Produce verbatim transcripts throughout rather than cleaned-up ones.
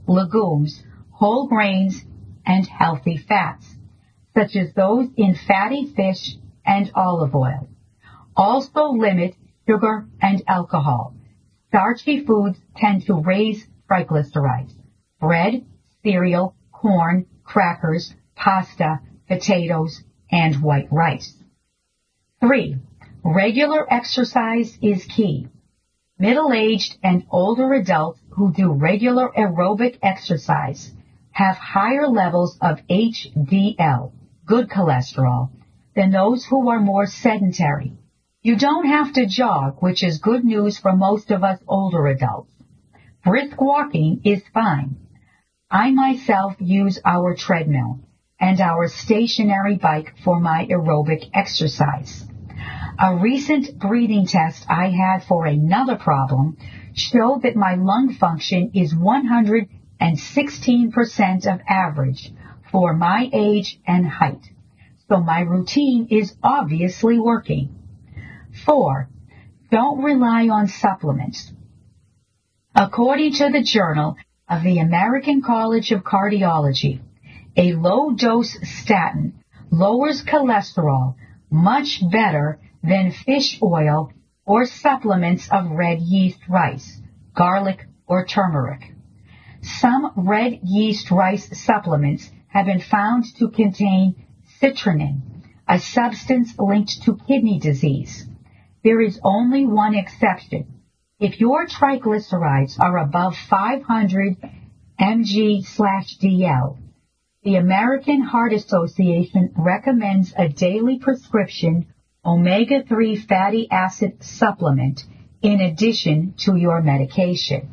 legumes, whole grains, and healthy fats, such as those in fatty fish and olive oil. Also limit sugar and alcohol. Starchy foods tend to raise triglycerides. Bread, cereal, corn, crackers, pasta, potatoes, and white rice. Three, regular exercise is key. Middle-aged and older adults who do regular aerobic exercise have higher levels of H D L, good cholesterol, than those who are more sedentary. You don't have to jog, which is good news for most of us older adults. Brisk walking is fine. I myself use our treadmill and our stationary bike for my aerobic exercise. A recent breathing test I had for another problem showed that my lung function is one hundred sixteen percent of average for my age and height, so my routine is obviously working. Four, don't rely on supplements. According to the Journal of the American College of Cardiology, a low-dose statin lowers cholesterol much better than fish oil or supplements of red yeast rice, garlic, or turmeric. Some red yeast rice supplements have been found to contain citrulline, a substance linked to kidney disease. There is only one exception. If your triglycerides are above five hundred milligrams per deciliter, the American Heart Association recommends a daily prescription omega three fatty acid supplement in addition to your medication.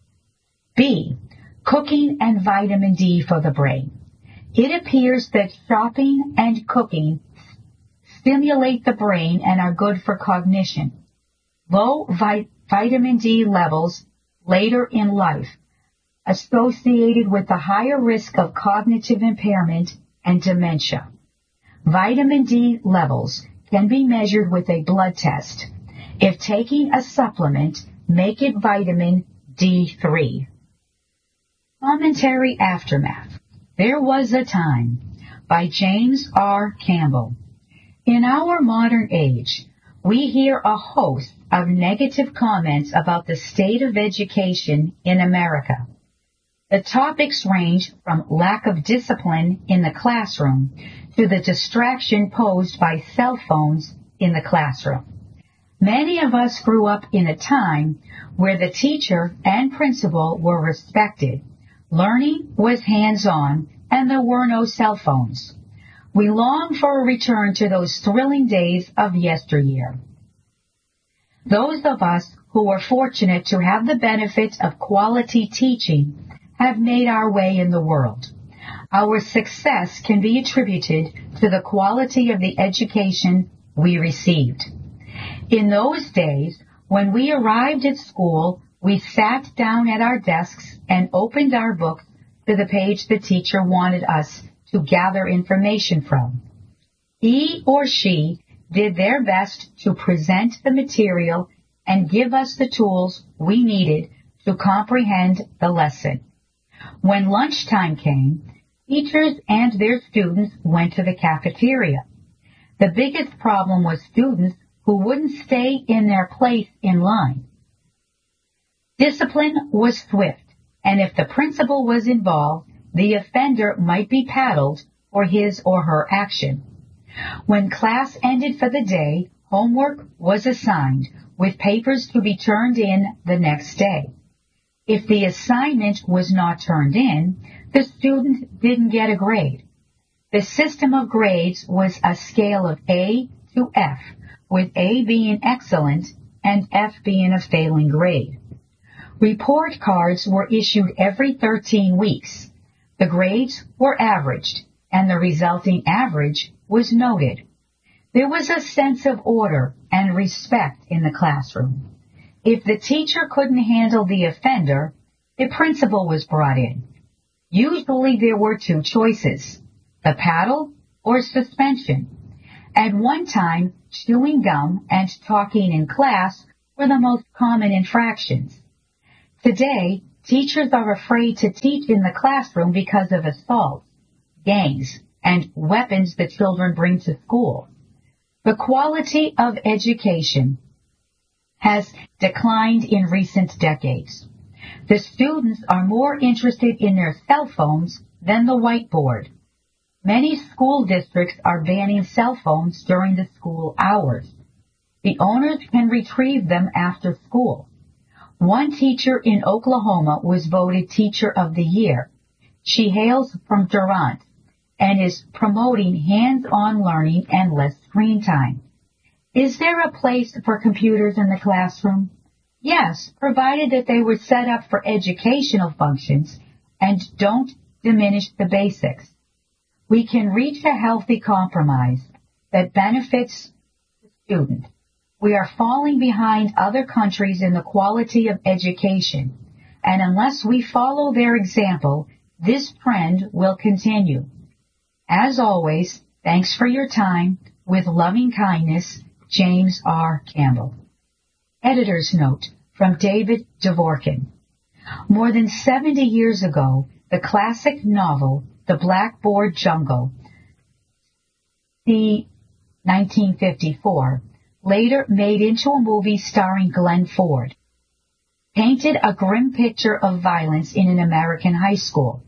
B. Cooking and vitamin D for the brain. It appears that shopping and cooking stimulate the brain and are good for cognition. Low vi- vitamin D levels later in life associated with a higher risk of cognitive impairment and dementia. Vitamin D levels can be measured with a blood test. If taking a supplement, make it vitamin D three. Commentary Aftermath. There Was a Time by James R. Campbell. In our modern age, we hear a host of negative comments about the state of education in America. The topics range from lack of discipline in the classroom to the distraction posed by cell phones in the classroom. Many of us grew up in a time where the teacher and principal were respected. Learning was hands-on and there were no cell phones. We long for a return to those thrilling days of yesteryear. Those of us who were fortunate to have the benefit of quality teaching have made our way in the world. Our success can be attributed to the quality of the education we received. In those days, when we arrived at school, we sat down at our desks and opened our books to the page the teacher wanted us to gather information from. He or she did their best to present the material and give us the tools we needed to comprehend the lesson. When lunchtime came, teachers and their students went to the cafeteria. The biggest problem was students who wouldn't stay in their place in line. Discipline was swift, and if the principal was involved, the offender might be paddled for his or her action. When class ended for the day, homework was assigned, with papers to be turned in the next day. If the assignment was not turned in, the student didn't get a grade. The system of grades was a scale of A to F, with A being excellent and F being a failing grade. Report cards were issued every thirteen weeks. The grades were averaged, and the resulting average was noted. There was a sense of order and respect in the classroom. If the teacher couldn't handle the offender, the principal was brought in. Usually there were two choices, the paddle or suspension. At one time, chewing gum and talking in class were the most common infractions. Today, Teachers are afraid to teach in the classroom because of assaults, gangs, and weapons the children bring to school. The quality of education has declined in recent decades. The students are more interested in their cell phones than the whiteboard. Many school districts are banning cell phones during the school hours. The owners can retrieve them after school. One teacher in Oklahoma was voted Teacher of the Year. She hails from Durant and is promoting hands-on learning and less screen time. Is there a place for computers in the classroom? Yes, provided that they were set up for educational functions and don't diminish the basics. We can reach a healthy compromise that benefits the student. We are falling behind other countries in the quality of education, and unless we follow their example, this trend will continue. As always, thanks for your time. With loving kindness, James R. Campbell. Editor's note from David Dvorkin. More than seventy years ago, the classic novel, The Blackboard Jungle, c. nineteen fifty-four, later made into a movie starring Glenn Ford, painted a grim picture of violence in an American high school.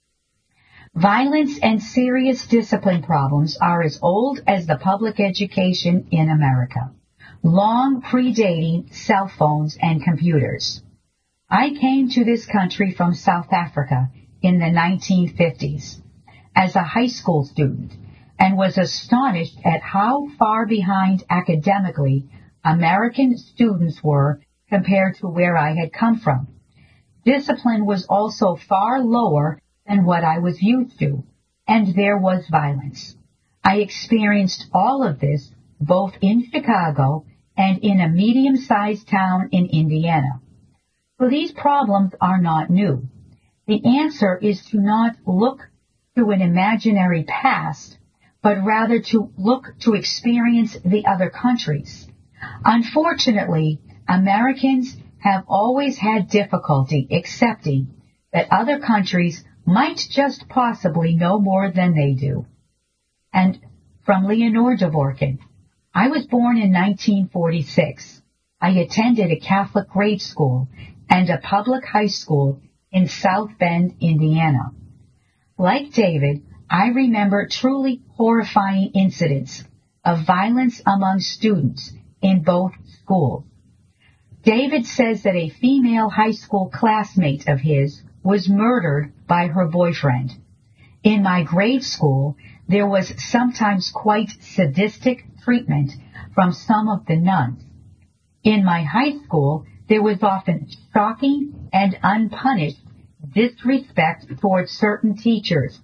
Violence and serious discipline problems are as old as the public education in America, long predating cell phones and computers. I came to this country from South Africa in the nineteen fifties as a high school student and was astonished at how far behind academically American students were compared to where I had come from. Discipline was also far lower than what I was used to, and there was violence. I experienced all of this both in Chicago and in a medium-sized town in Indiana. So these problems are not new. The answer is to not look to an imaginary past, but rather to look to experience the other countries. Unfortunately, Americans have always had difficulty accepting that other countries might just possibly know more than they do. And from Leonore Dvorkin, I was born in nineteen forty-six. I attended a Catholic grade school and a public high school in South Bend, Indiana. Like David, I remember truly horrifying incidents of violence among students in both schools. David says that a female high school classmate of his was murdered by her boyfriend. In my grade school, there was sometimes quite sadistic treatment from some of the nuns. In my high school, there was often shocking and unpunished disrespect towards certain teachers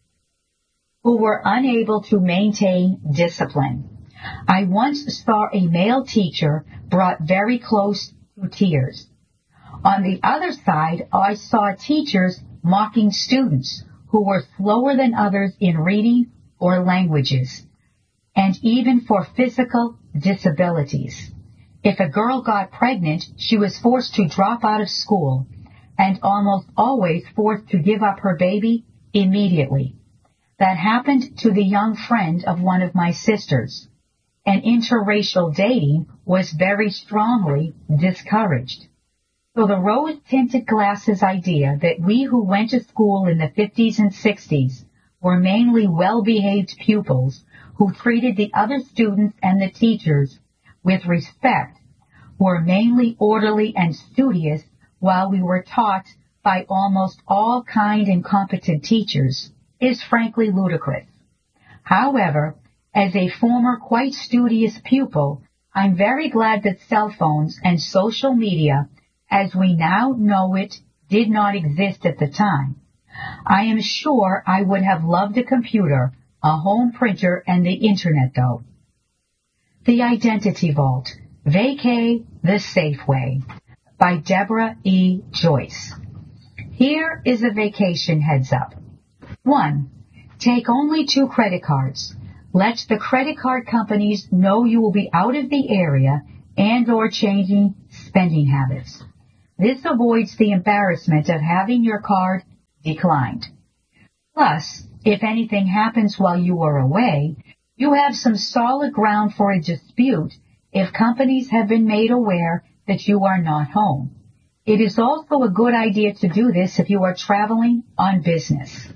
who were unable to maintain discipline. I once saw a male teacher brought very close to tears. On the other side, I saw teachers mocking students who were slower than others in reading or languages, and even for physical disabilities. If a girl got pregnant, she was forced to drop out of school and almost always forced to give up her baby immediately. That happened to the young friend of one of my sisters, and interracial dating was very strongly discouraged. So the rose-tinted glasses idea that we who went to school in the fifties and sixties were mainly well-behaved pupils who treated the other students and the teachers with respect, were mainly orderly and studious while we were taught by almost all kind and competent teachers, is frankly ludicrous. However, as a former quite studious pupil, I'm very glad that cell phones and social media, as we now know it, did not exist at the time. I am sure I would have loved a computer, a home printer, and the internet, though. The Identity Vault, Vacay the Safe Way, by Deborah E. Joyce. Here is a vacation heads up. One, take only two credit cards. Let the credit card companies know you will be out of the area and or changing spending habits. This avoids the embarrassment of having your card declined. Plus, if anything happens while you are away, you have some solid ground for a dispute if companies have been made aware that you are not home. It is also a good idea to do this if you are traveling on business.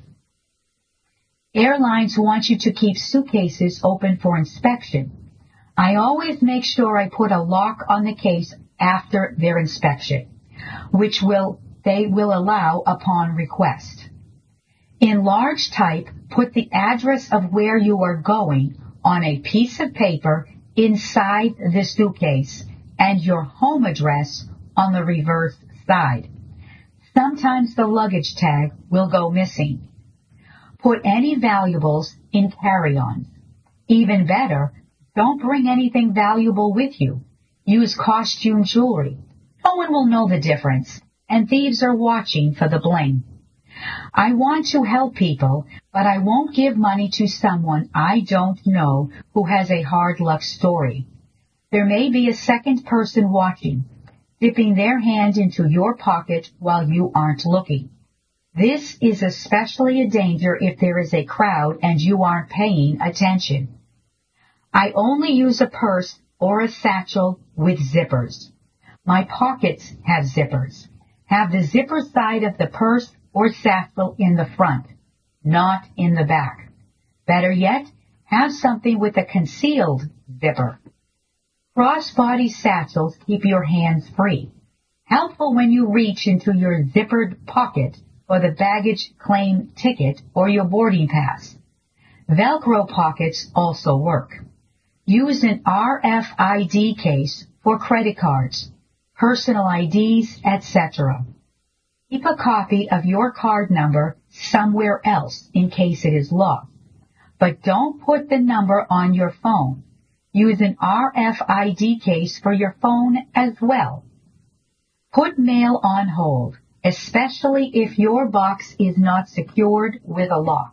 Airlines want you to keep suitcases open for inspection. I always make sure I put a lock on the case after their inspection, which will they will allow upon request. In large type, put the address of where you are going on a piece of paper inside the suitcase and your home address on the reverse side. Sometimes the luggage tag will go missing. Put any valuables in carry-ons. Even better, don't bring anything valuable with you. Use costume jewelry. No one will know the difference, and thieves are watching for the bling. I want to help people, but I won't give money to someone I don't know who has a hard luck story. There may be a second person watching, dipping their hand into your pocket while you aren't looking. This is especially a danger if there is a crowd and you aren't paying attention. I only use a purse or a satchel with zippers. My pockets have zippers. Have the zipper side of the purse or satchel in the front, not in the back. Better yet, have something with a concealed zipper. Crossbody satchels keep your hands free. Helpful when you reach into your zippered pocket for the baggage claim ticket or your boarding pass. Velcro pockets also work. Use an R F I D case for credit cards, personal I Ds, et cetera. Keep a copy of your card number somewhere else in case it is lost. But don't put the number on your phone. Use an R F I D case for your phone as well. Put mail on hold, especially if your box is not secured with a lock.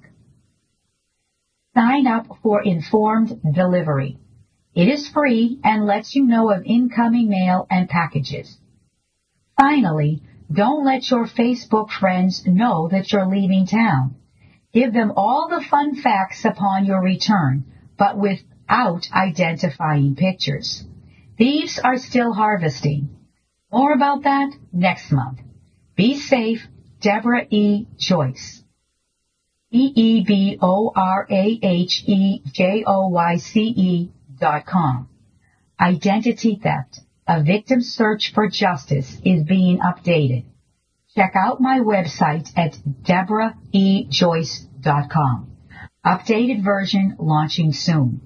Sign up for informed delivery. It is free and lets you know of incoming mail and packages. Finally, don't let your Facebook friends know that you're leaving town. Give them all the fun facts upon your return, but without identifying pictures. Thieves are still harvesting. More about that next month. Be safe, Deborah E. Joyce. E E B O R A H E J O Y C E dot com. Identity theft. A victim search for justice is being updated. Check out my website at Deborah E Joyce dot com. Updated version launching soon.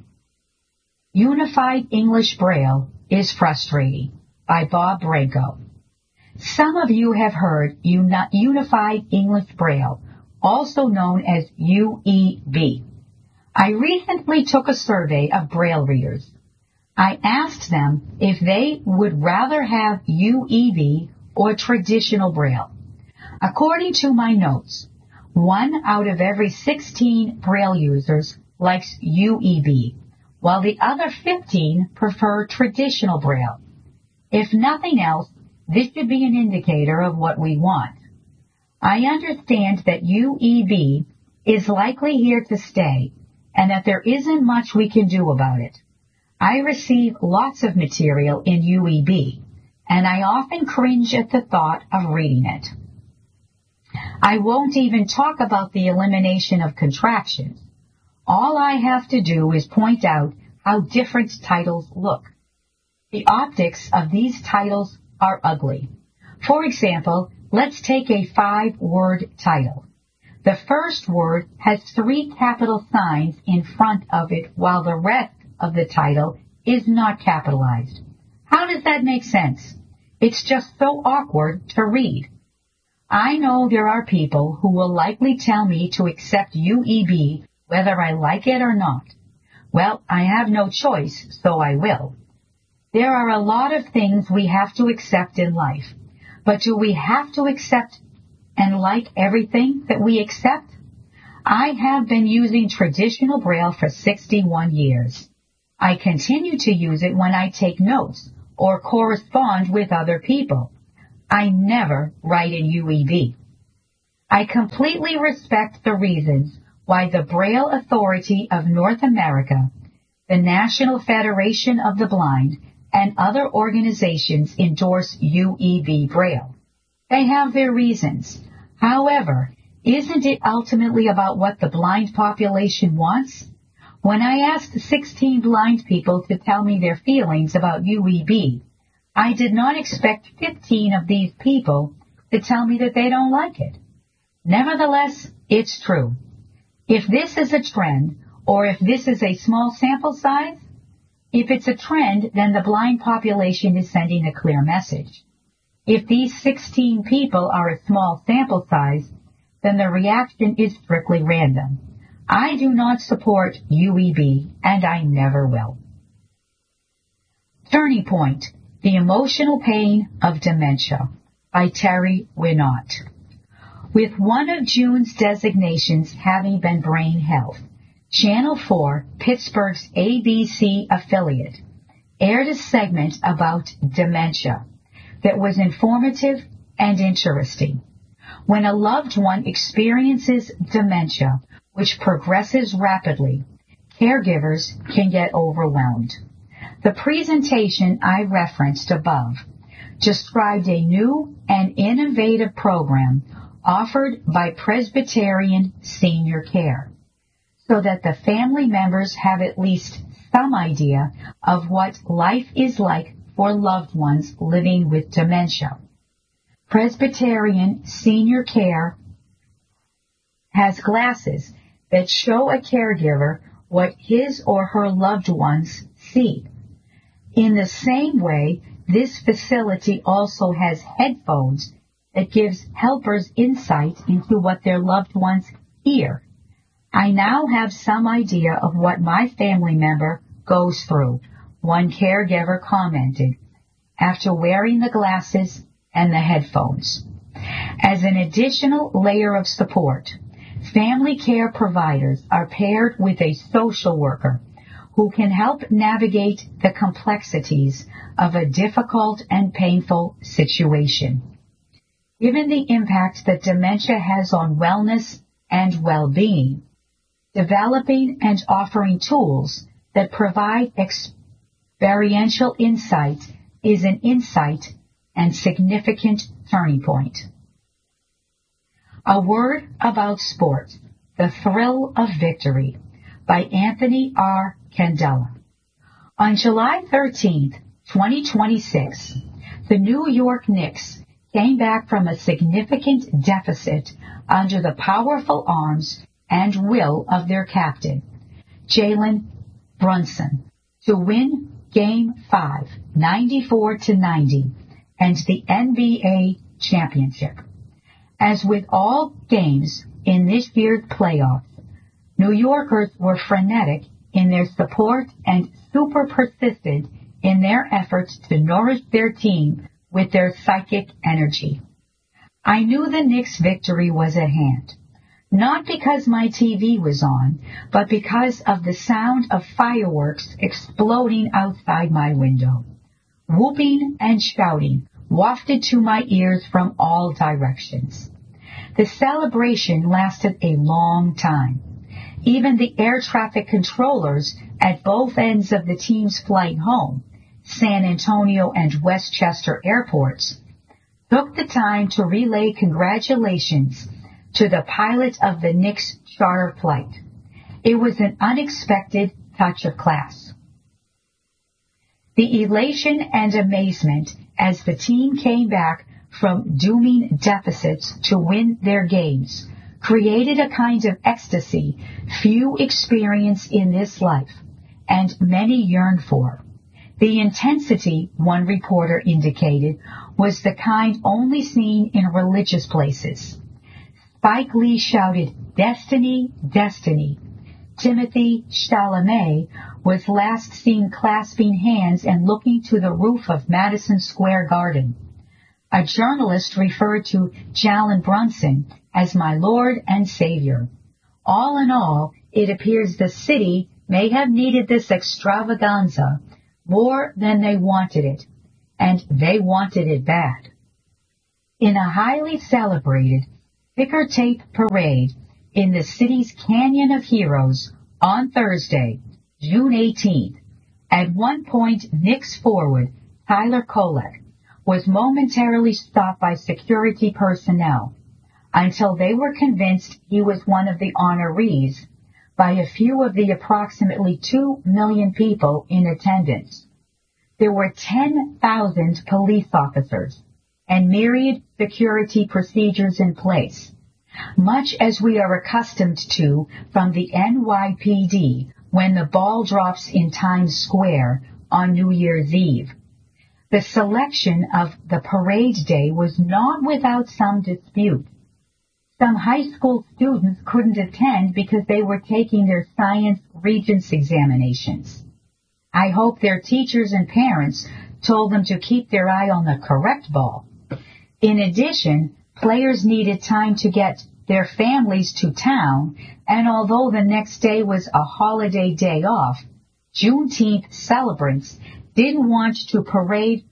Unified English Braille is frustrating by Bob Branco. Some of you have heard Uni- Unified English Braille, also known as U E B. I recently took a survey of Braille readers. I asked them if they would rather have U E B or traditional Braille. According to my notes, one out of every sixteen Braille users likes U E B, while the other fifteen prefer traditional Braille. If nothing else, this should be an indicator of what we want. I understand that U E B is likely here to stay and that there isn't much we can do about it. I receive lots of material in U E B, and I often cringe at the thought of reading it. I won't even talk about the elimination of contractions. All I have to do is point out how different titles look. The optics of these titles are ugly. For example, let's take a five-word title. The first word has three capital signs in front of it, while the rest of the title is not capitalized. How does that make sense? It's just so awkward to read. I know there are people who will likely tell me to accept U E B whether I like it or not. Well, I have no choice, so I will. There are a lot of things we have to accept in life, but do we have to accept and like everything that we accept? I have been using traditional Braille for sixty-one years. I continue to use it when I take notes or correspond with other people. I never write in U E B. I completely respect the reasons why the Braille Authority of North America, the National Federation of the Blind, and other organizations endorse U E B Braille. They have their reasons. However, isn't it ultimately about what the blind population wants? When I asked sixteen blind people to tell me their feelings about U E B, I did not expect fifteen of these people to tell me that they don't like it. Nevertheless, it's true. If this is a trend, or if this is a small sample size, if it's a trend, then the blind population is sending a clear message. If these sixteen people are a small sample size, then the reaction is strictly random. I do not support U E B, and I never will. Turning Point, The Emotional Pain of Dementia, by Terry Winott. With one of June's designations having been Brain Health, Channel four, Pittsburgh's A B C affiliate, aired a segment about dementia that was informative and interesting. When a loved one experiences dementia, which progresses rapidly, caregivers can get overwhelmed. The presentation I referenced above described a new and innovative program offered by Presbyterian Senior Care, so that the family members have at least some idea of what life is like for loved ones living with dementia. Presbyterian Senior Care has glasses that show a caregiver what his or her loved ones see. In the same way, this facility also has headphones that gives helpers insight into what their loved ones hear. I now have some idea of what my family member goes through, one caregiver commented, after wearing the glasses and the headphones. As an additional layer of support, family care providers are paired with a social worker who can help navigate the complexities of a difficult and painful situation. Given the impact that dementia has on wellness and well-being, developing and offering tools that provide experiential insight is an insight and significant turning point. A Word About Sport, The Thrill of Victory, by Anthony R. Candela. On July thirteenth, twenty twenty-six, the New York Knicks came back from a significant deficit under the powerful arms and will of their captain, Jalen Brunson, to win Game five, ninety-four to ninety, and the N B A championship. As with all games in this year's playoffs, New Yorkers were frenetic in their support and super persistent in their efforts to nourish their team with their psychic energy. I knew the Knicks' victory was at hand, not because my T V was on, but because of the sound of fireworks exploding outside my window. Whooping and shouting wafted to my ears from all directions. The celebration lasted a long time. Even the air traffic controllers at both ends of the team's flight home, San Antonio and Westchester airports, took the time to relay congratulations to the pilot of the Knicks charter flight. It was an unexpected touch of class. The elation and amazement as the team came back from dooming deficits to win their games created a kind of ecstasy few experience in this life, and many yearn for. The intensity, one reporter indicated, was the kind only seen in religious places. Spike Lee shouted, "Destiny, destiny." Timothy Chalamet was last seen clasping hands and looking to the roof of Madison Square Garden. A journalist referred to Jalen Brunson as my Lord and Savior. All in all, it appears the city may have needed this extravaganza more than they wanted it, and they wanted it bad. in a highly celebrated ticker tape parade in the city's Canyon of Heroes on Thursday, June eighteenth. At one point, Knicks forward Tyler Kolek was momentarily stopped by security personnel until they were convinced he was one of the honorees by a few of the approximately two million people in attendance. There were ten thousand police officers and myriad security procedures in place, much as we are accustomed to from the N Y P D when the ball drops in Times Square on New Year's Eve. The selection of the parade day was not without some dispute. Some high school students couldn't attend because they were taking their science regents examinations. I hope their teachers and parents told them to keep their eye on the correct ball. In addition, players needed time to get their families to town, and although the next day was a holiday day off, Juneteenth celebrants didn't want to parade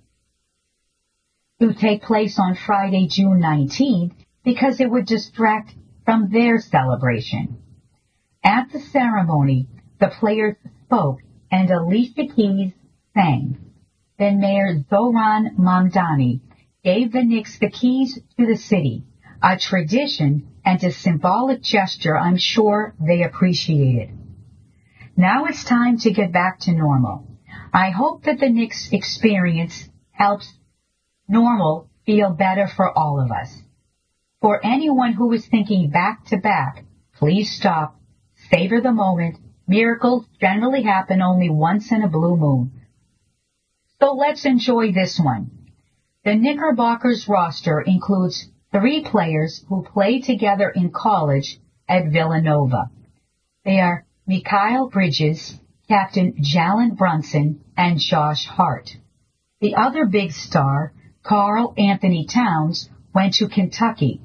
to take place on Friday, June nineteenth, because it would distract from their celebration. At the ceremony, the players spoke and Alicia Keys sang. Then Mayor Zohran Mamdani gave the Knicks the keys to the city, a tradition and a symbolic gesture I'm sure they appreciated. Now it's time to get back to normal. I hope that the Knicks experience helps normal feel better for all of us. For anyone who is thinking back to back, please stop, savor the moment. Miracles generally happen only once in a blue moon. So let's enjoy this one. The Knickerbockers roster includes three players who played together in college at Villanova. They are Mikal Bridges, Captain Jalen Brunson, and Josh Hart. The other big star, Karl Anthony Towns, went to Kentucky.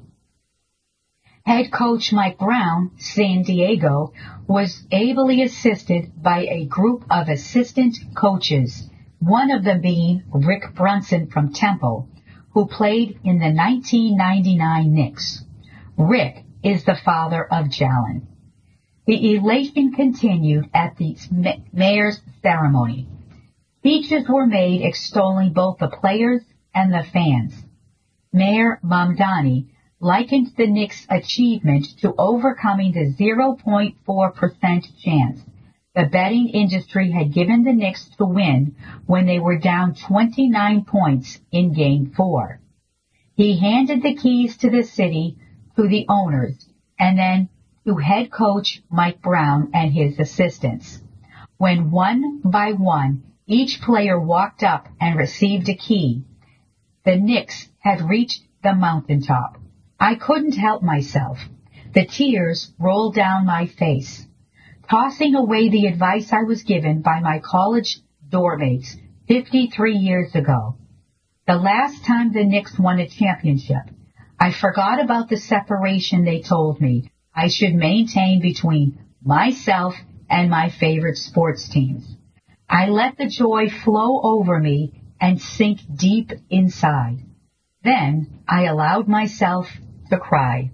Head coach Mike Brown, San Diego, was ably assisted by a group of assistant coaches, one of them being Rick Brunson from Temple, who played in the nineteen ninety-nine Knicks. Rick is the father of Jalen. The elation continued at the mayor's ceremony. Speeches were made extolling both the players and the fans. Mayor Mamdani likened the Knicks' achievement to overcoming the zero point four percent chance the betting industry had given the Knicks to win when they were down twenty-nine points in Game four. He handed the keys to the city to the owners and then to head coach Mike Brown and his assistants. When one by one each player walked up and received a key, the Knicks had reached the mountaintop. I couldn't help myself. The tears rolled down my face. Tossing away the advice I was given by my college doormates fifty-three years ago. The last time the Knicks won a championship, I forgot about the separation they told me I should maintain between myself and my favorite sports teams. I let the joy flow over me and sink deep inside. Then I allowed myself to cry.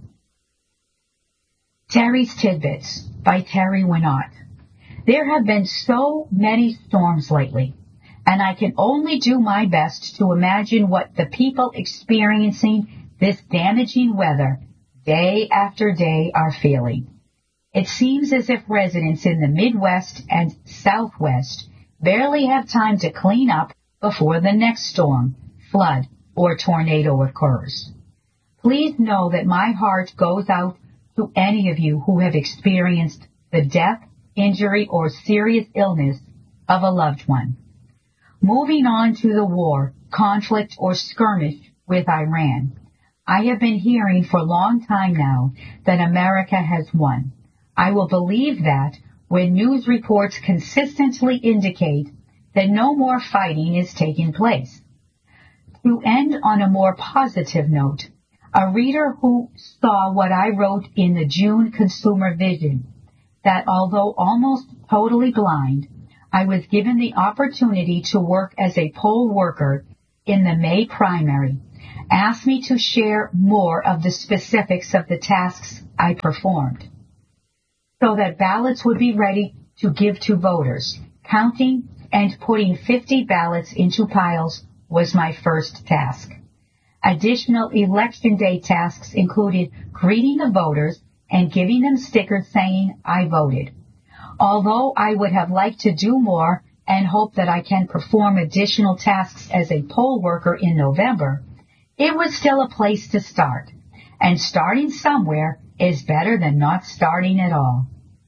Terry's Tidbits by Terry Winott. There have been so many storms lately, and I can only do my best to imagine what the people experiencing this damaging weather day after day are feeling. It seems as if residents in the Midwest and Southwest barely have time to clean up before the next storm, flood, or tornado occurs. Please know that my heart goes out to any of you who have experienced the death, injury, or serious illness of a loved one. Moving on to the war, conflict, or skirmish with Iran, I have been hearing for a long time now that America has won. I will believe that when news reports consistently indicate that no more fighting is taking place. To end on a more positive note, a reader who saw what I wrote in the June Consumer Vision, that although almost totally blind, I was given the opportunity to work as a poll worker in the May primary, asked me to share more of the specifics of the tasks I performed, so that ballots would be ready to give to voters. Counting and putting fifty ballots into piles was my first task. Additional election day tasks included greeting the voters and giving them stickers saying I voted. Although I would have liked to do more and hope that I can perform additional tasks as a poll worker in November, it was still a place to start. And starting somewhere is better than not starting at all.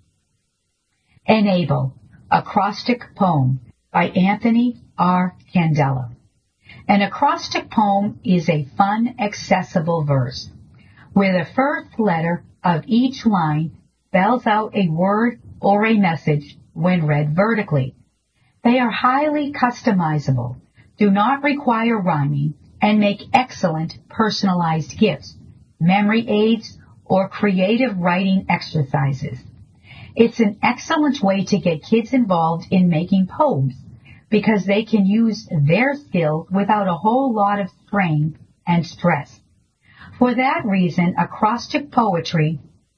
Enable, Acrostic Poem by Anthony R. Candela. An acrostic poem is a fun, accessible verse, where the first letter of each line spells out a word or a message when read vertically. They are highly customizable, do not require rhyming, and make excellent personalized gifts, memory aids, or creative writing exercises. It's an excellent way to get kids involved in making poems, because they can use their skills without a whole lot of strain and stress. For that reason, acrostic poetry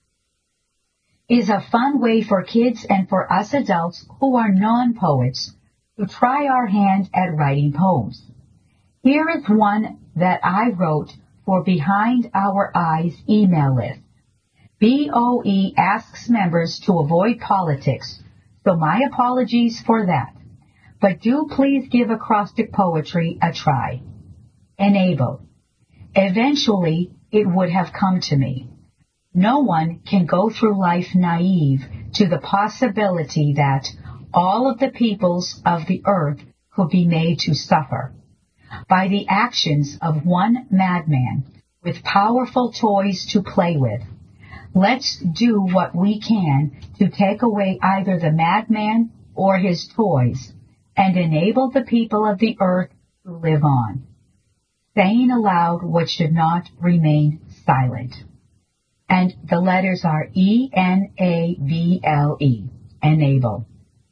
is a fun way for kids and for us adults who are non-poets to try our hand at writing poems. Here is one that I wrote for Behind Our Eyes email list. B O E asks members to avoid politics, so my apologies for that. But do please give acrostic poetry a try. Enable. Eventually, it would have come to me. No one can go through life naive to the possibility that all of the peoples of the earth could be made to suffer by the actions of one madman with powerful toys to play with. Let's do what we can to take away either the madman or his toys and enable the people of the earth to live on, saying aloud what should not remain silent. And the letters are E N A B L E, enable.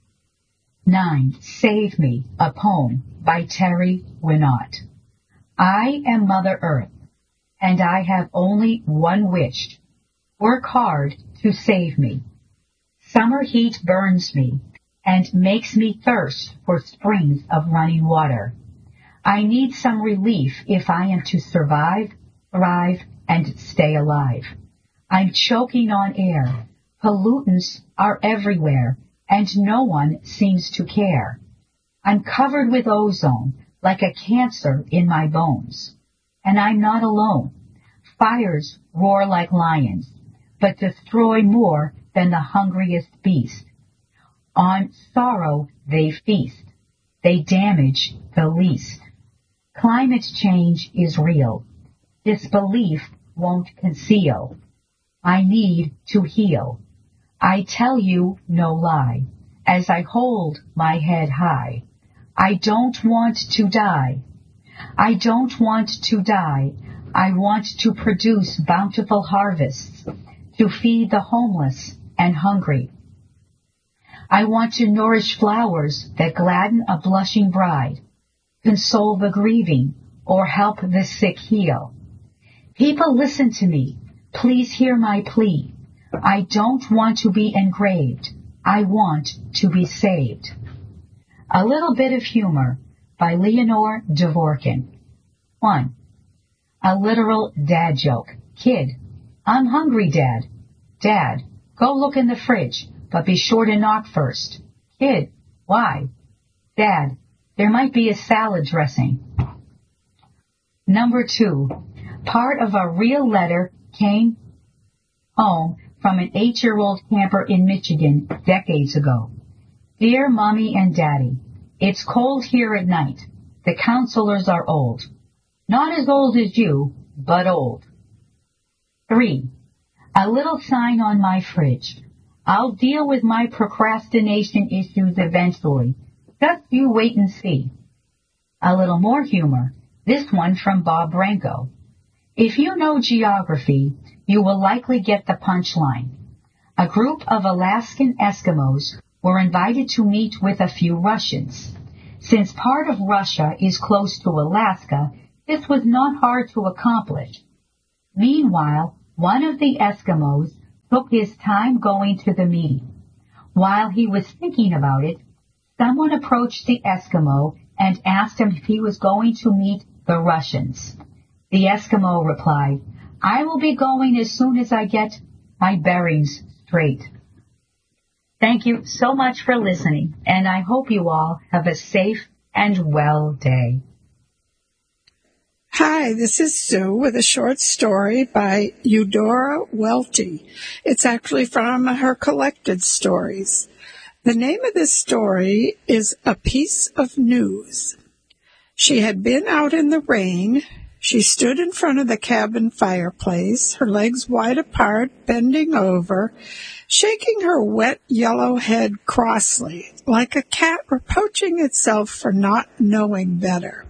Nine, Save Me, a poem by Terry Winott. I am Mother Earth, and I have only one wish. Work hard to save me. Summer heat burns me and makes me thirst for springs of running water. I need some relief if I am to survive, thrive, and stay alive. I'm choking on air. Pollutants are everywhere, and no one seems to care. I'm covered with ozone, like a cancer in my bones. And I'm not alone. Fires roar like lions, but destroy more than the hungriest beast. On sorrow they feast. They damage the least. Climate change is real. Disbelief won't conceal. I need to heal. I tell you no lie, as I hold my head high. I don't want to die. I don't want to die. I want to produce bountiful harvests, to feed the homeless and hungry. I want to nourish flowers that gladden a blushing bride, console the grieving, or help the sick heal. People, listen to me. Please hear my plea. I don't want to be engraved. I want to be saved. A little bit of humor by Leonore Dvorkin. One. A literal dad joke. Kid, I'm hungry, Dad. Dad, go look in the fridge, but be sure to knock first. Kid, why? Dad, there might be a salad dressing. Number two. Part of a real letter came home from an eight-year-old camper in Michigan decades ago. Dear Mommy and Daddy, it's cold here at night. The counselors are old. Not as old as you, but old. Three. A little sign on my fridge. I'll deal with my procrastination issues eventually. Just you wait and see. A little more humor. This one from Bob Branco. If you know geography, you will likely get the punchline. A group of Alaskan Eskimos were invited to meet with a few Russians. Since part of Russia is close to Alaska, This was not hard to accomplish. Meanwhile, one of the Eskimos took his time going to the meeting. While he was thinking about it, someone approached the Eskimo and asked him if he was going to meet the Russians. The Eskimo replied, "I will be going as soon as I get my bearings straight." Thank you so much for listening, and I hope you all have a safe and well day. Hi, this is Sue with a short story by Eudora Welty. It's actually from her collected stories. The name of this story is A Piece of News. She had been out in the rain. She stood in front of the cabin fireplace, her legs wide apart, bending over, shaking her wet yellow head crossly, like a cat reproaching itself for not knowing better.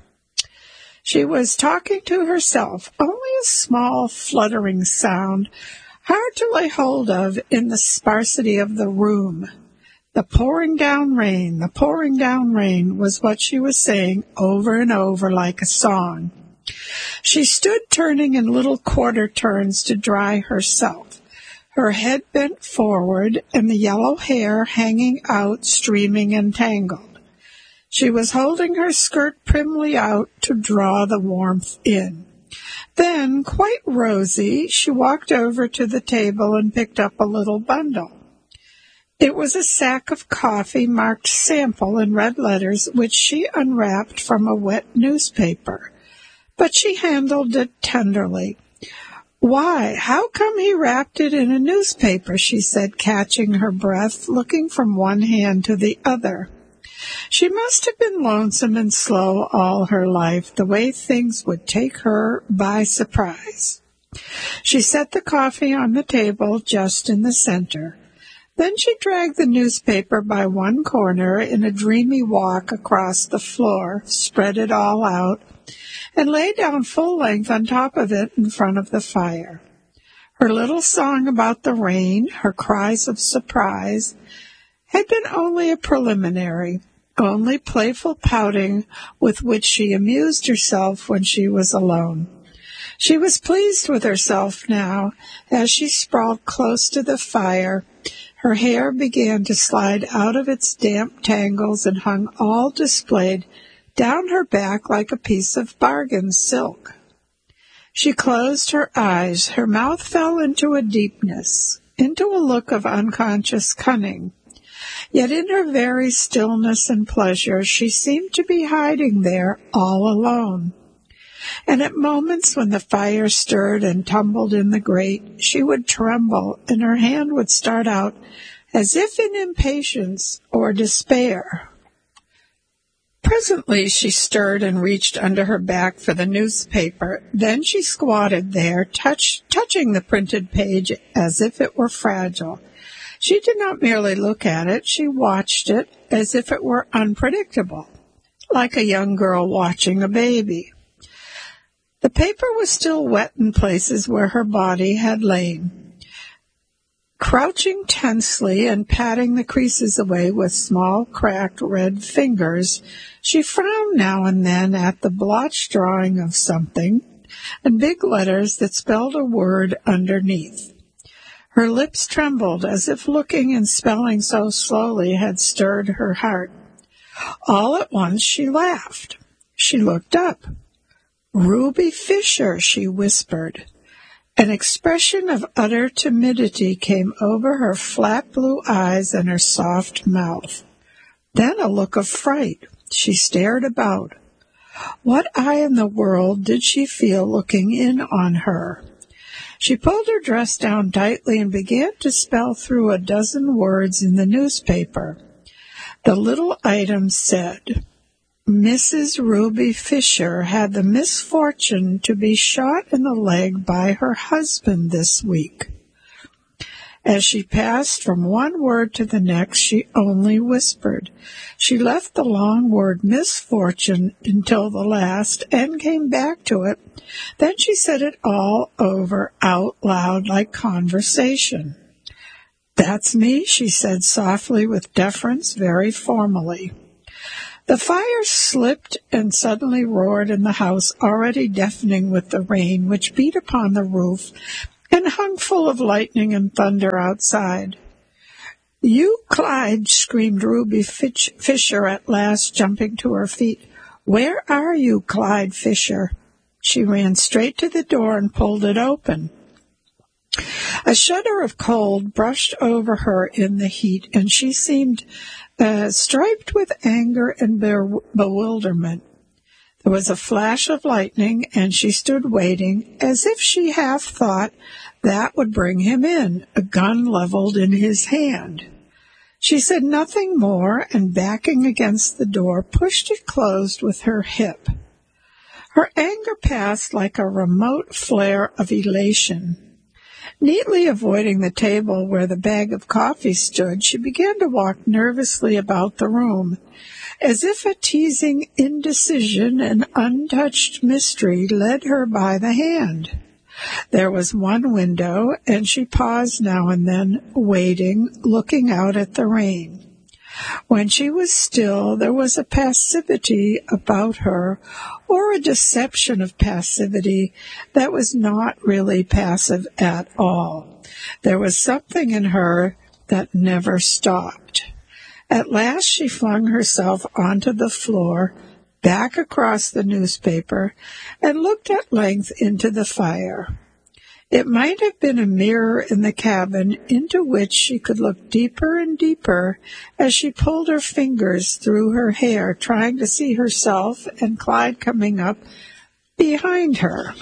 She was talking to herself, only a small fluttering sound, hard to lay hold of in the sparsity of the room. The pouring down rain, the pouring down rain was what she was saying over and over like a song. She stood turning in little quarter turns to dry herself, her head bent forward and the yellow hair hanging out, streaming and tangled. She was holding her skirt primly out to draw the warmth in. Then, quite rosy, she walked over to the table and picked up a little bundle. It was a sack of coffee marked sample in red letters, which she unwrapped from a wet newspaper. But she handled it tenderly. "Why, how come he wrapped it in a newspaper?" she said, catching her breath, looking from one hand to the other. She must have been lonesome and slow all her life, the way things would take her by surprise. She set the coffee on the table just in the center. Then she dragged the newspaper by one corner in a dreamy walk across the floor, spread it all out, and lay down full length on top of it in front of the fire. Her little song about the rain, her cries of surprise, had been only a preliminary, only playful pouting with which she amused herself when she was alone. She was pleased with herself now. As she sprawled close to the fire, her hair began to slide out of its damp tangles and hung all displayed down her back like a piece of bargain silk. She closed her eyes. Her mouth fell into a deepness, into a look of unconscious cunning. Yet in her very stillness and pleasure, she seemed to be hiding there all alone. And at moments when the fire stirred and tumbled in the grate, she would tremble, and her hand would start out as if in impatience or despair. Presently she stirred and reached under her back for the newspaper. Then she squatted there, touch, touching the printed page as if it were fragile. She did not merely look at it, she watched it as if it were unpredictable, like a young girl watching a baby. The paper was still wet in places where her body had lain. Crouching tensely and patting the creases away with small, cracked red fingers, she frowned now and then at the blotched drawing of something and big letters that spelled a word underneath. Her lips trembled as if looking and spelling so slowly had stirred her heart. All at once she laughed. She looked up. "Ruby Fisher," she whispered. An expression of utter timidity came over her flat blue eyes and her soft mouth. Then a look of fright. She stared about. What eye in the world did she feel looking in on her? She pulled her dress down tightly and began to spell through a dozen words in the newspaper. The little item said, "Missus Ruby Fisher had the misfortune to be shot in the leg by her husband this week." As she passed from one word to the next, she only whispered. She left the long word misfortune until the last and came back to it. Then she said it all over out loud like conversation. "That's me," she said softly with deference, very formally. The fire slipped and suddenly roared in the house, already deafening with the rain which beat upon the roof and hung full of lightning and thunder outside. "You, Clyde!" screamed Ruby Fisher at last, jumping to her feet. "Where are you, Clyde Fisher?" She ran straight to the door and pulled it open. A shudder of cold brushed over her in the heat, and she seemed uh, striped with anger and be- bewilderment. There was a flash of lightning, and she stood waiting, as if she half thought that would bring him in, a gun leveled in his hand. She said nothing more, and backing against the door, pushed it closed with her hip. Her anger passed like a remote flare of elation. Neatly avoiding the table where the bag of coffee stood, she began to walk nervously about the room, as if a teasing indecision and untouched mystery led her by the hand. There was one window, and she paused now and then, waiting, looking out at the rain. When she was still, there was a passivity about her, or a deception of passivity that was not really passive at all. There was something in her that never stopped. At last she flung herself onto the floor, back across the newspaper, and looked at length into the fire. It might have been a mirror in the cabin into which she could look deeper and deeper as she pulled her fingers through her hair, trying to see herself and Clyde coming up behind her.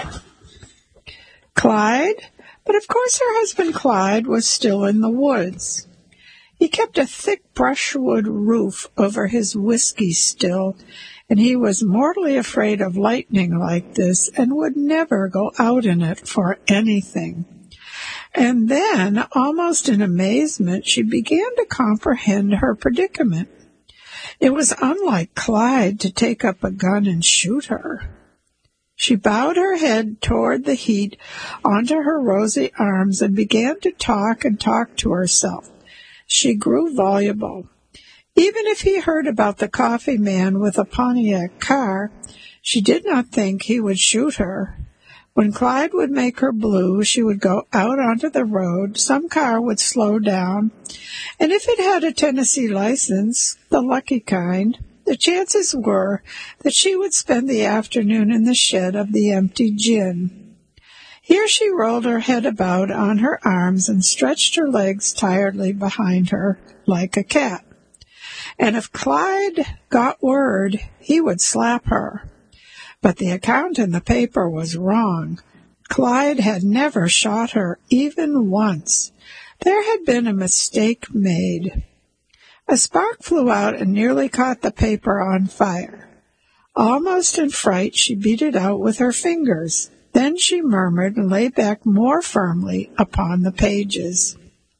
Clyde? But of course her husband Clyde was still in the woods. He kept a thick brushwood roof over his whiskey still, and he was mortally afraid of lightning like this and would never go out in it for anything. And then, almost in amazement, she began to comprehend her predicament. It was unlike Clyde to take up a gun and shoot her. She bowed her head toward the heat onto her rosy arms and began to talk and talk to herself. She grew voluble. Even if he heard about the coffee man with a Pontiac car, she did not think he would shoot her. When Clyde would make her blue, she would go out onto the road, some car would slow down, and if it had a Tennessee license, the lucky kind, the chances were that she would spend the afternoon in the shed of the empty gin. Here she rolled her head about on her arms and stretched her legs tiredly behind her like a cat. And if Clyde got word, he would slap her. But the account in the paper was wrong. Clyde had never shot her, even once. There had been a mistake made. A spark flew out and nearly caught the paper on fire. Almost in fright, she beat it out with her fingers. Then she murmured and lay back more firmly upon the pages.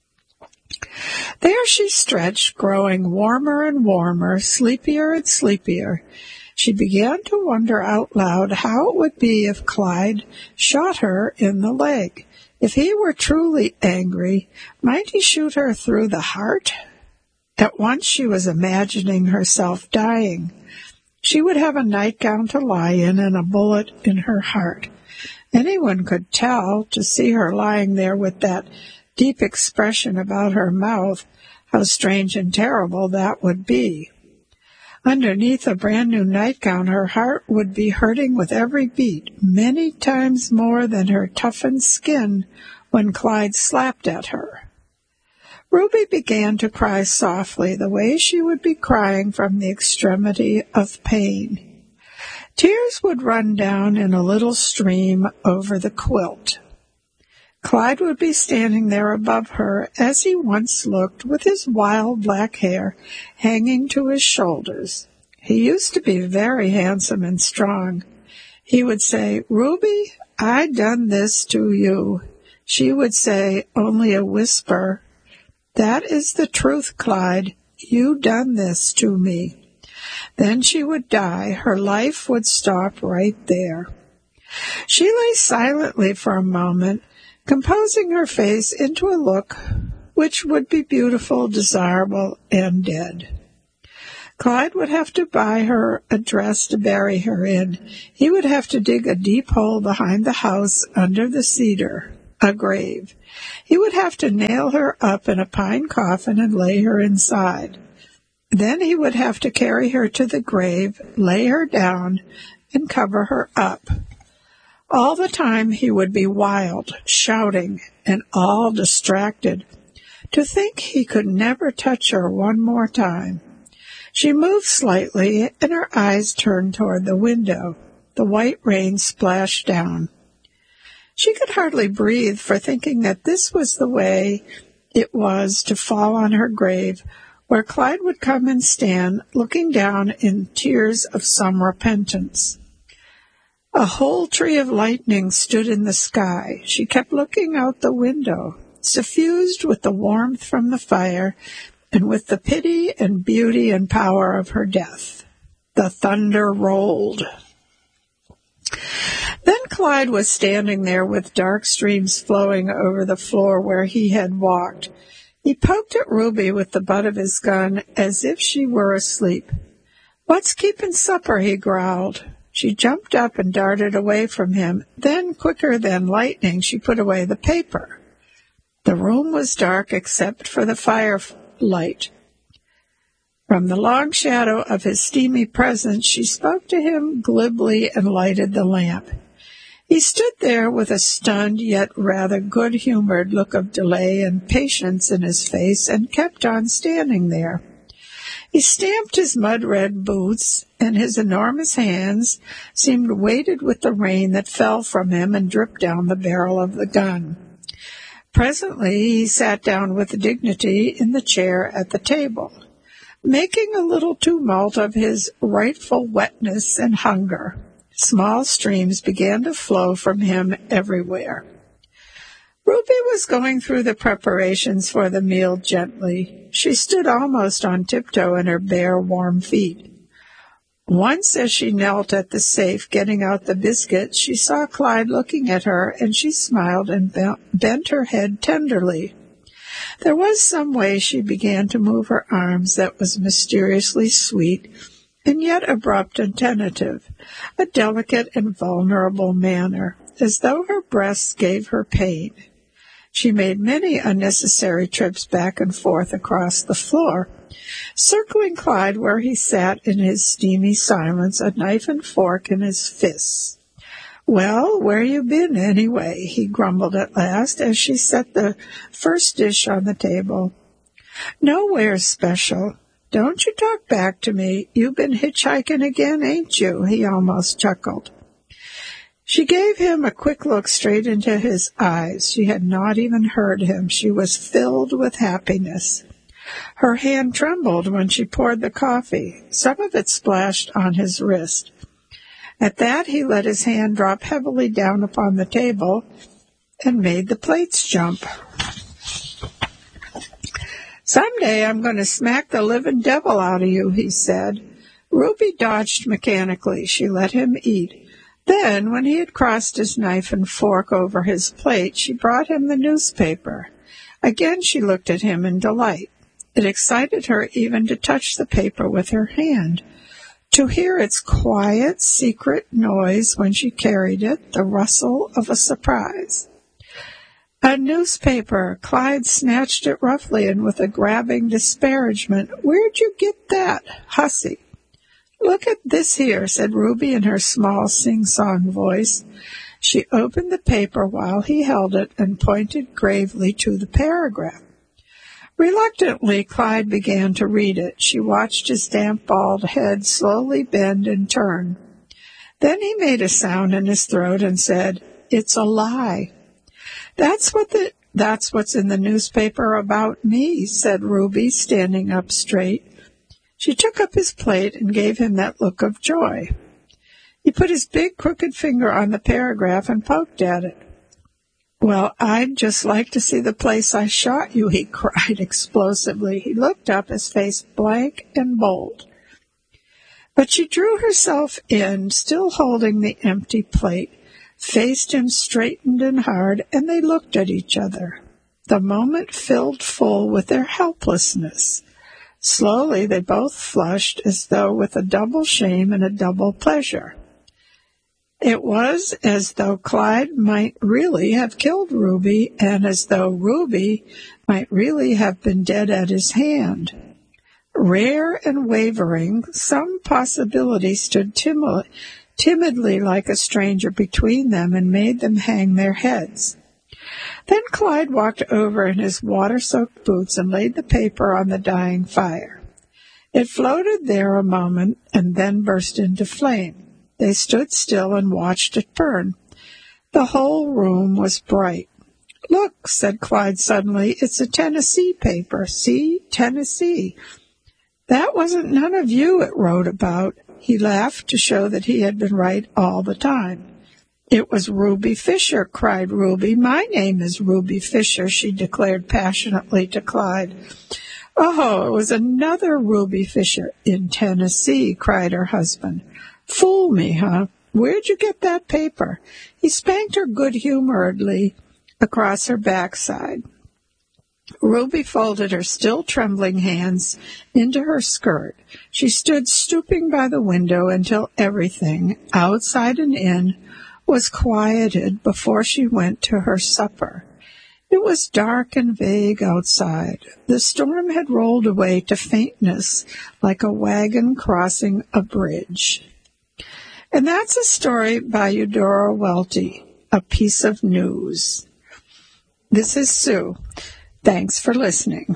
There she stretched, growing warmer and warmer, sleepier and sleepier. She began to wonder out loud how it would be if Clyde shot her in the leg. If he were truly angry, might he shoot her through the heart? At once she was imagining herself dying. She would have a nightgown to lie in and a bullet in her heart. Anyone could tell, to see her lying there with that deep expression about her mouth, how strange and terrible that would be. Underneath a brand-new nightgown, her heart would be hurting with every beat, many times more than her toughened skin when Clyde slapped at her. Ruby began to cry softly, the way she would be crying from the extremity of pain. Tears would run down in a little stream over the quilt. Clyde would be standing there above her as he once looked, with his wild black hair hanging to his shoulders. He used to be very handsome and strong. He would say, "Ruby, I done this to you." She would say, only a whisper, "That is the truth, Clyde. You done this to me." Then she would die. Her life would stop right there. She lay silently for a moment, composing her face into a look which would be beautiful, desirable, and dead. Clyde would have to buy her a dress to bury her in. He would have to dig a deep hole behind the house under the cedar, a grave. He would have to nail her up in a pine coffin and lay her inside. Then he would have to carry her to the grave, lay her down, and cover her up. All the time he would be wild, shouting, and all distracted. To think he could never touch her one more time. She moved slightly, and her eyes turned toward the window. The white rain splashed down. She could hardly breathe for thinking that this was the way it was to fall on her grave, where Clyde would come and stand, looking down in tears of some repentance. A whole tree of lightning stood in the sky. She kept looking out the window, suffused with the warmth from the fire, and with the pity and beauty and power of her death. The thunder rolled. Then Clyde was standing there with dark streams flowing over the floor where he had walked. He poked at Ruby with the butt of his gun as if she were asleep. "What's keeping supper?" he growled. She jumped up and darted away from him. Then, quicker than lightning, she put away the paper. The room was dark except for the fire light. From the long shadow of his steamy presence, she spoke to him glibly and lighted the lamp. He stood there with a stunned yet rather good-humored look of delay and patience in his face and kept on standing there. He stamped his mud-red boots, and his enormous hands seemed weighted with the rain that fell from him and dripped down the barrel of the gun. Presently he sat down with dignity in the chair at the table, making a little tumult of his rightful wetness and hunger. Small streams began to flow from him everywhere. Ruby was going through the preparations for the meal gently. She stood almost on tiptoe in her bare, warm feet. Once, as she knelt at the safe getting out the biscuits, she saw Clyde looking at her, and she smiled and bent her head tenderly. There was some way she began to move her arms that was mysteriously sweet, and yet abrupt and tentative, a delicate and vulnerable manner, as though her breasts gave her pain. She made many unnecessary trips back and forth across the floor, circling Clyde where he sat in his steamy silence, a knife and fork in his fists. "Well, where you been, anyway?" he grumbled at last, as she set the first dish on the table. "Nowhere special. Don't you talk back to me. You been hitchhiking again, ain't you?" he almost chuckled. She gave him a quick look straight into his eyes. She had not even heard him. She was filled with happiness. Her hand trembled when she poured the coffee. Some of it splashed on his wrist. At that, he let his hand drop heavily down upon the table and made the plates jump. "Someday I'm going to smack the living devil out of you," he said. Ruby dodged mechanically. She let him eat. Then, when he had crossed his knife and fork over his plate, she brought him the newspaper. Again she looked at him in delight. It excited her even to touch the paper with her hand, to hear its quiet, secret noise when she carried it, the rustle of a surprise. A newspaper. Clyde snatched it roughly and with a grabbing disparagement. "Where'd you get that, hussy?" "Look at this here," said Ruby in her small sing-song voice. She opened the paper while he held it and pointed gravely to the paragraph. Reluctantly, Clyde began to read it. She watched his damp, bald head slowly bend and turn. Then he made a sound in his throat and said, "It's a lie." That's what the that's what's in the newspaper about me," said Ruby, standing up straight. She took up his plate and gave him that look of joy. He put his big crooked finger on the paragraph and poked at it. "Well, I'd just like to see the place I shot you," he cried explosively. He looked up, his face blank and bold. But she drew herself in, still holding the empty plate, faced him straightened and hard, and they looked at each other. The moment filled full with their helplessness. Slowly they both flushed as though with a double shame and a double pleasure. It was as though Clyde might really have killed Ruby, and as though Ruby might really have been dead at his hand. Rare and wavering, some possibility stood tim- timidly like a stranger between them and made them hang their heads. Then Clyde walked over in his water-soaked boots and laid the paper on the dying fire. It floated there a moment and then burst into flame. They stood still and watched it burn. The whole room was bright. "Look," said Clyde suddenly, "it's a Tennessee paper. See, Tennessee. That wasn't none of you it wrote about." He laughed to show that he had been right all the time. "It was Ruby Fisher," cried Ruby. "My name is Ruby Fisher," she declared passionately to Clyde. "Oh, it was another Ruby Fisher in Tennessee," cried her husband. "Fool me, huh? Where'd you get that paper?" He spanked her good-humoredly across her backside. Ruby folded her still trembling hands into her skirt. She stood stooping by the window until everything, outside and in, was quieted before she went to her supper. It was dark and vague outside. The storm had rolled away to faintness like a wagon crossing a bridge. And that's a story by Eudora Welty, A Piece of News. This is Sue. Thanks for listening.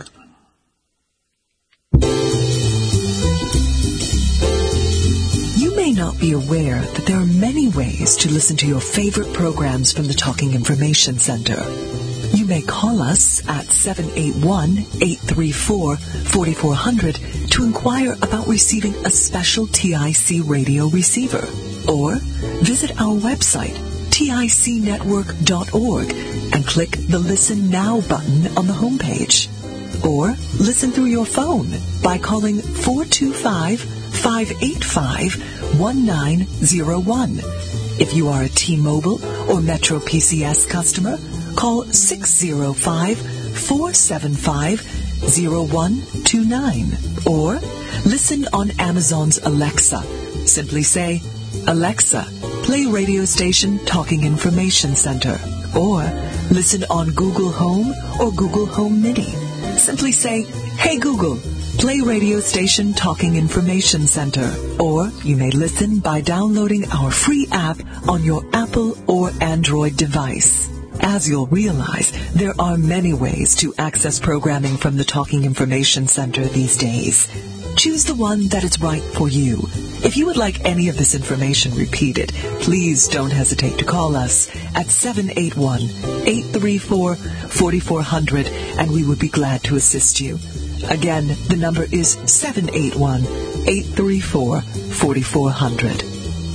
You may not be aware that there are many ways to listen to your favorite programs from the Talking Information Center. You may call us at seven eight one, eight three four, four four zero zero to inquire about receiving a special T I C radio receiver, or visit our website, tic network dot org, and click the Listen Now button on the homepage. Or listen through your phone by calling four two five, five eight five, one nine zero one. If you are a T-Mobile or Metro P C S customer, call six zero five, four seven five, zero one two nine. Or listen on Amazon's Alexa. Simply say, "Alexa, play radio station Talking Information Center." Or listen on Google Home or Google Home Mini. Simply say, "Hey Google, play radio station Talking Information Center." Or you may listen by downloading our free app on your Apple or Android device. As you'll realize, there are many ways to access programming from the Talking Information Center these days. Choose the one that is right for you. If you would like any of this information repeated, please don't hesitate to call us at seven eight one, eight three four, four four zero zero, and we would be glad to assist you. Again, the number is seven eight one, eight three four, four four zero zero.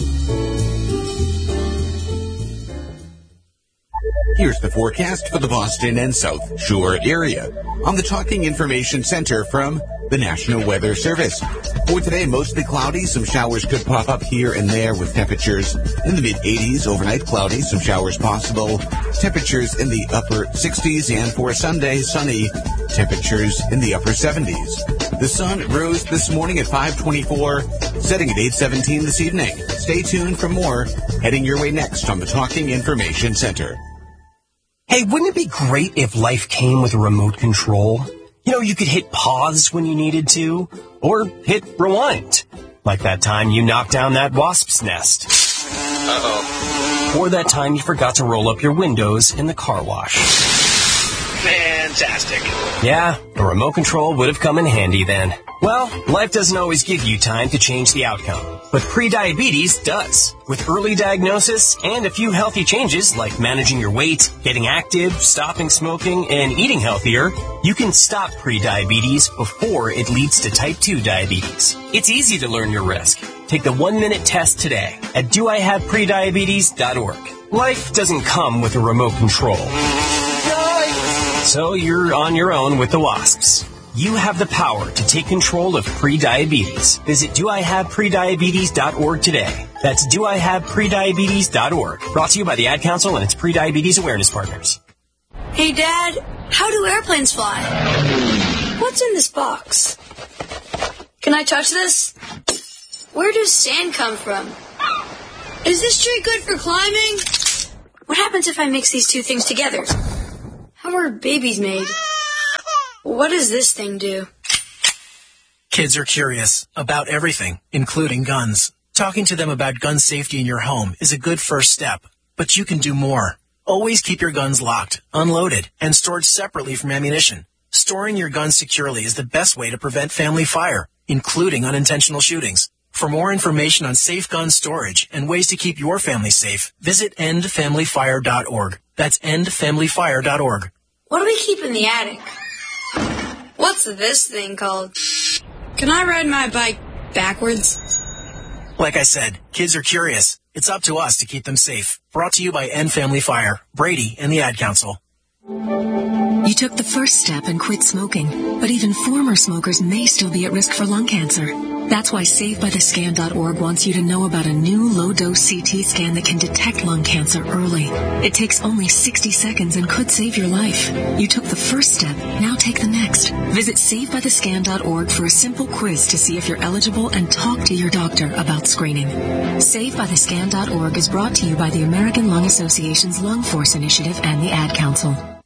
Here's the forecast for the Boston and South Shore area on the Talking Information Center from the National Weather Service. For today, mostly cloudy. Some showers could pop up here and there with temperatures in the mid eighties. Overnight cloudy, some showers possible. Temperatures in the upper sixties. And for Sunday, sunny. Temperatures in the upper seventies. The sun rose this morning at five twenty-four, setting at eight seventeen this evening. Stay tuned for more heading your way next on the Talking Information Center. Hey, wouldn't it be great if life came with a remote control? You know, you could hit pause when you needed to, or hit rewind. Like that time you knocked down that wasp's nest. Uh-oh. Or that time you forgot to roll up your windows in the car wash. Fantastic. Yeah, a remote control would have come in handy then. Well, life doesn't always give you time to change the outcome, but prediabetes does. With early diagnosis and a few healthy changes like managing your weight, getting active, stopping smoking, and eating healthier, you can stop prediabetes before it leads to type two diabetes. It's easy to learn your risk. Take the one-minute test today at do I have prediabetes dot org. Life doesn't come with a remote control. So you're on your own with the wasps. You have the power to take control of prediabetes. Visit do I have prediabetes dot org today. That's do I have prediabetes dot org. Brought to you by the Ad Council and its Prediabetes Awareness Partners. Hey, Dad, how do airplanes fly? What's in this box? Can I touch this? Where does sand come from? Is this tree good for climbing? What happens if I mix these two things together? How are babies made? What does this thing do? Kids are curious about everything, including guns. Talking to them about gun safety in your home is a good first step, but you can do more. Always keep your guns locked, unloaded, and stored separately from ammunition. Storing your guns securely is the best way to prevent family fire, including unintentional shootings. For more information on safe gun storage and ways to keep your family safe, visit end family fire dot org. That's end family fire dot org. What do we keep in the attic? What's this thing called? Can I ride my bike backwards? Like I said, kids are curious. It's up to us to keep them safe. Brought to you by End Family Fire, Brady, and the Ad Council. You took the first step and quit smoking, but even former smokers may still be at risk for lung cancer. That's why Save By The Scan dot org wants you to know about a new low-dose C T scan that can detect lung cancer early. It takes only sixty seconds and could save your life. You took the first step, now take the next. Visit Save By The Scan dot org for a simple quiz to see if you're eligible and talk to your doctor about screening. Save By The Scan dot org is brought to you by the American Lung Association's Lung Force Initiative and the Ad Council.